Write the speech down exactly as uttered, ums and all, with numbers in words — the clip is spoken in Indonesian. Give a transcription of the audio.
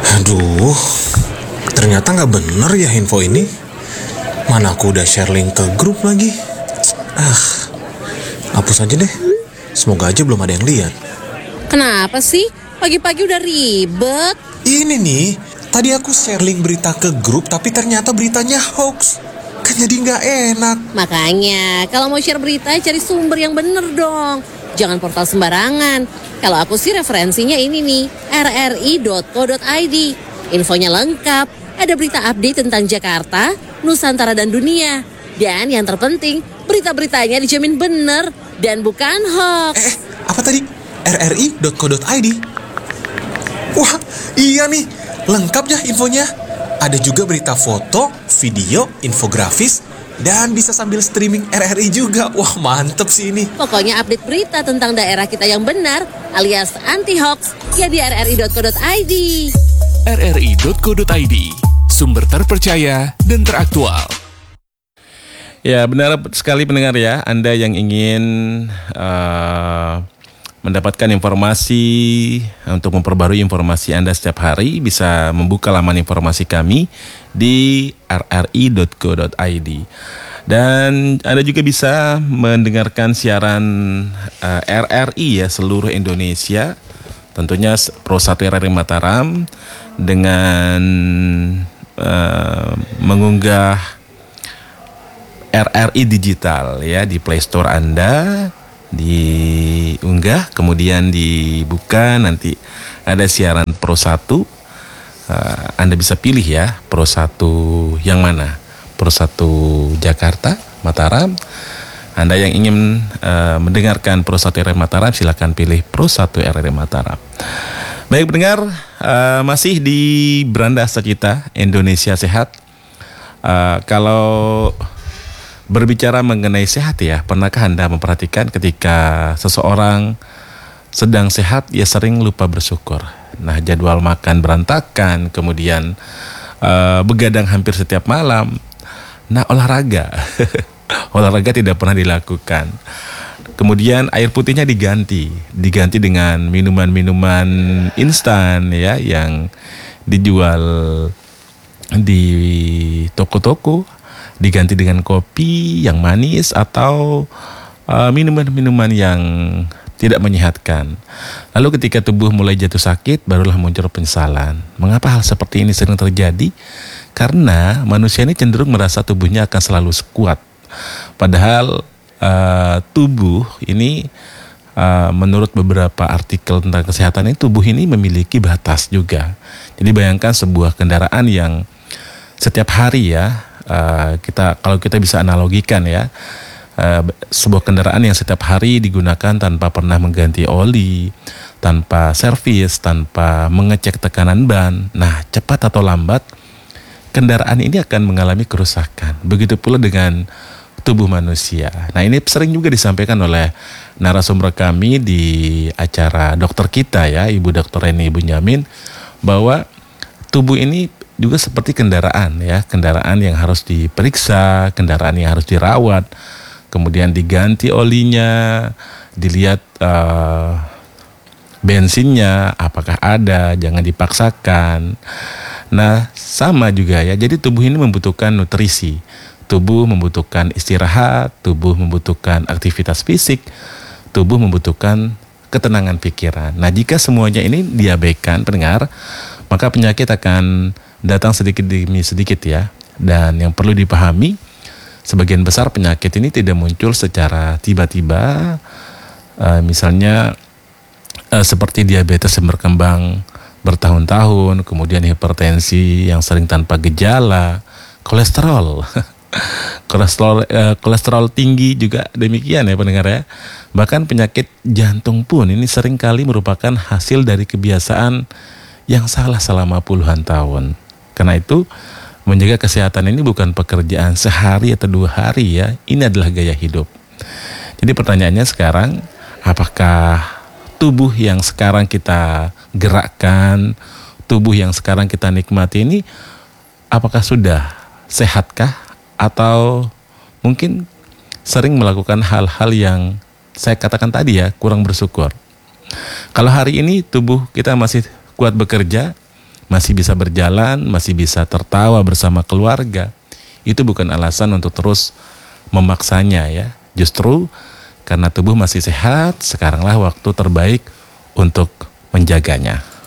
Aduh, ternyata nggak bener ya info ini. Mana aku udah share link ke grup lagi. Ah, hapus aja deh. Semoga aja belum ada yang lihat. Kenapa sih? Pagi-pagi udah ribet. Ini nih, tadi aku share link berita ke grup, tapi ternyata beritanya hoax. Kan jadi nggak enak. Makanya, kalau mau share berita, cari sumber yang bener dong. Jangan portal sembarangan. Kalau aku sih referensinya ini nih, r r i dot co dot i d. Infonya lengkap, ada berita update tentang Jakarta, Nusantara dan dunia. Dan yang terpenting, berita-beritanya dijamin bener dan bukan hoax. Eh, apa tadi? r r i dot co dot i d. Wah, iya nih, lengkap ya infonya. Ada juga berita foto, video, infografis, dan bisa sambil streaming R R I juga. Wah, mantep sih ini. Pokoknya update berita tentang daerah kita yang benar, alias anti-hoax, ya di r r i dot co dot i d. r r i dot co dot i d, sumber terpercaya dan teraktual. Ya, benar sekali pendengar ya. Anda yang ingin uh, mendapatkan informasi untuk memperbarui informasi Anda setiap hari, bisa membuka laman informasi kami di r r i dot co dot i d. Dan Anda juga bisa mendengarkan siaran uh, R R I ya seluruh Indonesia. Tentunya Pro satu R R I Mataram dengan uh, mengunggah R R I digital ya di Play Store Anda, diunggah, kemudian dibuka, nanti ada siaran Pro satu. uh, Anda bisa pilih ya Pro satu yang mana, Pro satu Jakarta, Mataram. Anda yang ingin uh, mendengarkan Pro satu R R I Mataram, silakan pilih Pro satu R R I Mataram. Baik pendengar, uh, masih di Beranda Asacita Indonesia Sehat. uh, Kalau berbicara mengenai sehat ya, pernahkah Anda memperhatikan ketika seseorang sedang sehat, ia sering lupa bersyukur. Nah, jadwal makan berantakan, kemudian uh, begadang hampir setiap malam. Nah, olahraga, olahraga tidak pernah dilakukan. Kemudian air putihnya diganti, diganti dengan minuman-minuman instan ya, yang dijual di toko-toko. Diganti dengan kopi yang manis atau uh, minuman-minuman yang tidak menyehatkan. Lalu ketika tubuh mulai jatuh sakit, barulah muncul penyesalan. Mengapa hal seperti ini sering terjadi? Karena manusia ini cenderung merasa tubuhnya akan selalu kuat. Padahal uh, tubuh ini, uh, menurut beberapa artikel tentang kesehatan ini, tubuh ini memiliki batas juga. Jadi bayangkan sebuah kendaraan yang setiap hari ya, Uh, kita kalau kita bisa analogikan ya, uh, sebuah kendaraan yang setiap hari digunakan tanpa pernah mengganti oli, tanpa servis, tanpa mengecek tekanan ban. Nah, cepat atau lambat kendaraan ini akan mengalami kerusakan. Begitu pula dengan tubuh manusia. Nah, ini sering juga disampaikan oleh narasumber kami di acara dokter kita ya, Ibu Dokter Reni Bunyamin, bahwa tubuh ini juga seperti kendaraan ya, kendaraan yang harus diperiksa, kendaraan yang harus dirawat, kemudian diganti olinya, dilihat uh, bensinnya apakah ada, jangan dipaksakan. Nah, sama juga ya, jadi tubuh ini membutuhkan nutrisi, tubuh membutuhkan istirahat, tubuh membutuhkan aktivitas fisik, tubuh membutuhkan ketenangan pikiran. Nah, jika semuanya ini diabaikan pendengar, maka penyakit akan datang sedikit demi sedikit ya. Dan yang perlu dipahami, sebagian besar penyakit ini tidak muncul secara tiba-tiba. uh, Misalnya uh, seperti diabetes yang berkembang bertahun-tahun, kemudian hipertensi yang sering tanpa gejala, kolesterol kolesterol uh, kolesterol tinggi juga demikian ya pendengar ya. Bahkan penyakit jantung pun ini seringkali merupakan hasil dari kebiasaan yang salah selama puluhan tahun. Karena itu, menjaga kesehatan ini bukan pekerjaan sehari atau dua hari ya. Ini adalah gaya hidup. Jadi pertanyaannya sekarang, apakah tubuh yang sekarang kita gerakkan, tubuh yang sekarang kita nikmati ini, apakah sudah sehatkah? Atau mungkin sering melakukan hal-hal yang saya katakan tadi ya, kurang bersyukur. Kalau hari ini tubuh kita masih kuat bekerja, masih bisa berjalan, masih bisa tertawa bersama keluarga, itu bukan alasan untuk terus memaksanya ya. Justru karena tubuh masih sehat, sekaranglah waktu terbaik untuk menjaganya.